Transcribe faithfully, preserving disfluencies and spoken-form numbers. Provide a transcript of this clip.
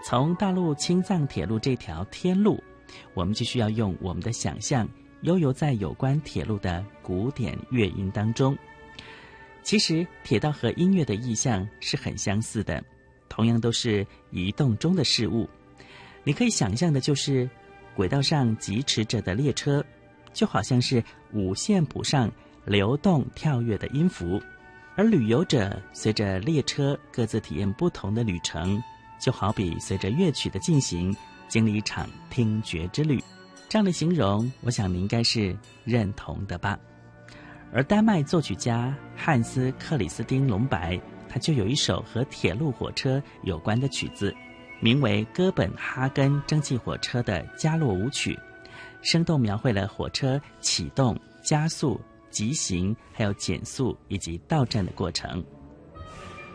从大陆青藏铁路这条天路，我们就需要用我们的想象悠游在有关铁路的古典乐音当中。其实铁道和音乐的意象是很相似的，同样都是移动中的事物。你可以想象的就是轨道上疾驰着的列车，就好像是五线谱上流动跳跃的音符，而旅游者随着列车各自体验不同的旅程，就好比随着乐曲的进行经历一场听觉之旅。这样的形容我想你应该是认同的吧。而丹麦作曲家汉斯·克里斯汀·隆白，他就有一首和铁路火车有关的曲子，名为哥本哈根蒸汽火车的加洛舞曲，生动描绘了火车启动、加速、急行还有减速以及到站的过程。